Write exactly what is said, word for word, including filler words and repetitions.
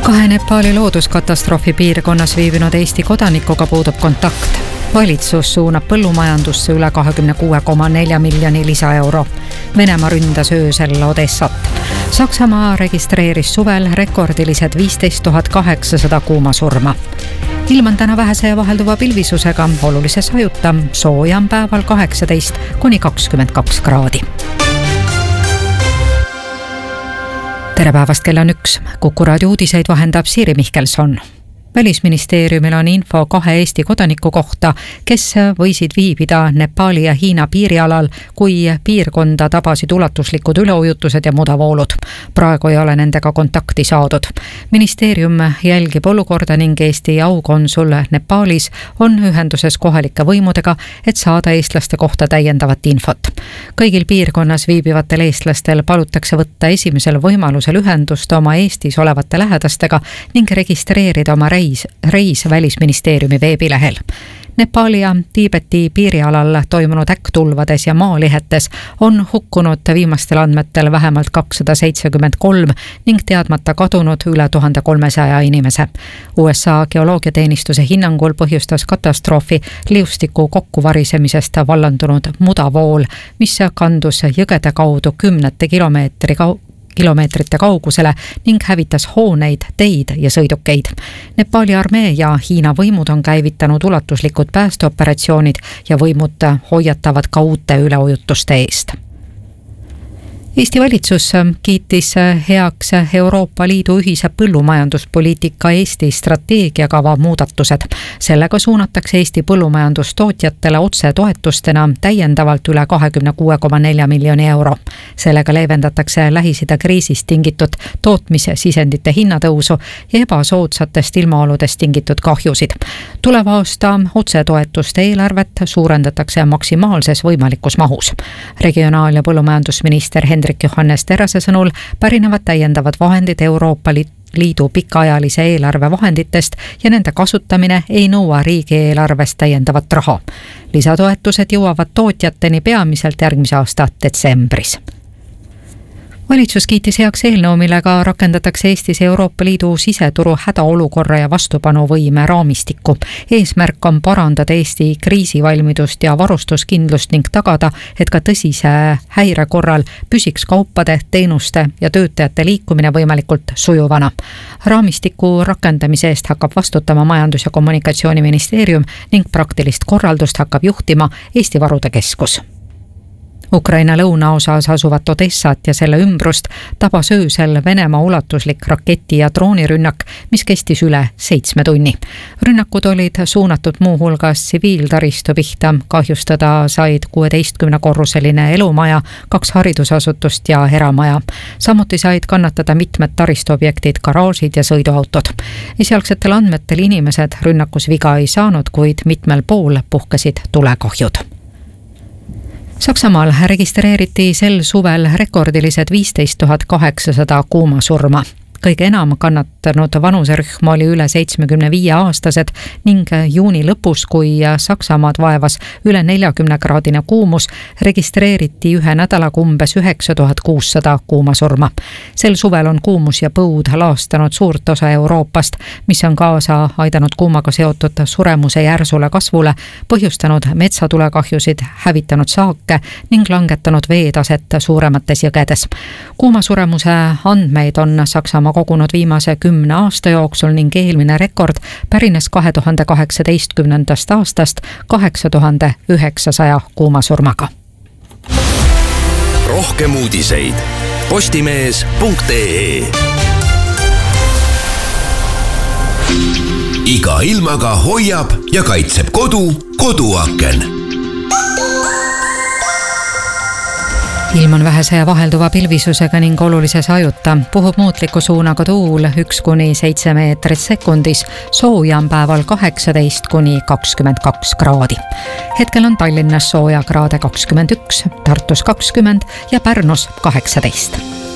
Kahe Nepali looduskatastroofi piirkonnas viibinud Eesti kodanikuga puudub kontakt. Valitsus suunab põllumajandusse üle kahekümne kuue koma nelja miljoni lisaeuro. Venemaa ründas öösel Odessat. Saksamaa registreeris suvel rekordilised viisteist tuhat kaheksasada kuumasurma. Ilm on täna vähese ja vahelduva pilvisusega, olulise sajuta, soojam päeval kaheksateist kuni kakskümmend kaks kraadi. Tere päevast, kell on üks. Kuku raadio uudiseid vahendab Siiri Mihkelson. Välisministeeriumil on info kahe Eesti kodaniku kohta, kes võisid viibida Nepali ja Hiina piirialal, kui piirkonda tabasid ulatuslikud üleujutused ja mudavoolud. Praegu ei ole nendega kontakti saadud. Ministeerium jälgib olukorda ning Eesti aukonsul Nepalis on ühenduses kohalike võimudega, et saada eestlaste kohta täiendavat infot. Kõigil piirkonnas viibivatel eestlastel palutakse võtta esimesel võimalusel ühendust oma Eestis olevate lähedastega ning registreerida oma reis reis Välisministeeriumi veebilehel. Nepali ja Tiibeti piirialal toimunud äkktulvades ja maalihetes on hukkunud viimastel andmetel vähemalt kakssada seitsekümmend kolm ning teadmata kadunud üle tuhande kolmesaja inimese. U S A geoloogiateenistuse hinnangul põhjustas katastroofi liustiku kokkuvarisemisest vallandunud mudavool, mis kandus jõgede kaudu kümnete kilomeetri kaudu kilomeetrite kaugusele ning hävitas hooneid, teid ja sõidukeid. Nepali armee ja Hiina võimud on käivitanud ulatuslikud päästeoperatsioonid ja võimud hoiatavad ka uute üleujutuste eest. Eesti valitsus kiitis heaks Euroopa Liidu ühise põllumajanduspoliitika Eesti strateegiakava muudatused. Sellega suunatakse Eesti põllumajandustootjatele otse toetustena täiendavalt üle kahekümne kuue koma nelja miljoni euro. Sellega leevendatakse Lähis-Ida kriisist tingitud tootmise sisendite hinnatõusu ja ebasoodsatest ilmaoludest tingitud kahjusid. Tuleva aasta otsetoetuste eelarvet suurendatakse maksimaalses võimalikus mahus. Regionaal- ja põllumajandusminister Hendrik Johannes Terrase sõnul pärinevad täiendavad vahendid Euroopa Liidu pikaajalise eelarve vahenditest ja nende kasutamine ei nõua riigieelarvest täiendavat raha. Lisatoetused jõuavad tootjateni peamiselt järgmise aasta detsembris. Valitsus kiitis heaks eelnõu, millega rakendatakse Eestis Euroopa Liidu siseturu hädaolukorra ja vastupanuvõime raamistikku. Eesmärk on parandada Eesti kriisivalmidust ja varustuskindlust ning tagada, et ka tõsise häire korral püsiks kaupade, teenuste ja töötajate liikumine võimalikult sujuvana. Raamistiku rakendamise eest hakkab vastutama Majandus- ja Kommunikatsiooniministeerium ning praktilist korraldust hakkab juhtima Eesti Varude Keskus. Ukraina lõunaosas asuvat Odessat ja selle ümbrust tabas öösel Venemaa ulatuslik raketi- ja droonirünnak, mis kestis üle seitsme tunni. Rünnakud olid suunatud muuhulgas tsiviiltaristu pihta, kahjustada said kuueteistkümnekorruseline elumaja, kaks haridusasutust ja eramaja. Samuti said kannatada mitmed taristuobjektid, garaažid ja sõiduautod. Esialgsetel andmetel inimesed rünnakus viga ei saanud, kuid mitmel pool puhkesid tulekahjud. Saksamaal registreeriti sel suvel rekordilised viisteist tuhat kaheksasada kuumasurma. Kõige enam kannatanud vanuserühm oli üle seitsmekümne viie aastased ning juuni lõpus, kui Saksamaad vaevas üle neljakümne kraadine kuumus, registreeriti ühe nädalaga umbes üheksa tuhat kuussada kuumasurma. Sel suvel on kuumus ja põud laastanud suurt osa Euroopast, mis on kaasa aidanud kuumaga seotud suremuse järsule kasvule, põhjustanud metsatulekahjusid, hävitanud saake ning langetanud veetaset suuremates jõgedes. Kuumasuremuse andmeid on Saksamaa kogunud viimase kümne aasta jooksul ning eelmine rekord pärines kahe tuhande kaheksateistkümnendast aastast kaheksa tuhande üheksasaja kuumasurmaga. Rohkem uudiseid postimees punkt ee. Iga ilmaga hoiab ja kaitseb kodu koduaken. Ilm on vähese ja vahelduva pilvisusega ning olulise sajuta. Puhub muutliku suunaga tuul üks kuni seitse meetrit sekundis, soojam päeval kaheksateist kuni kakskümmend kaks kraadi. Hetkel on Tallinnas sooja kraade kakskümmend üks, Tartus kakskümmend ja Pärnus kaheksateist.